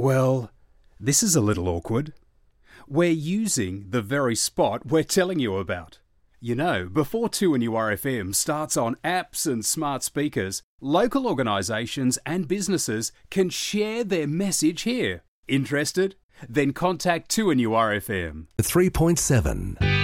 Well, this is a little awkward. We're using the very spot we're telling you about. You know, before 2NURFM starts on apps and smart speakers, local organisations and businesses can share their message here. Interested? Then contact 2NURFM. 3.7.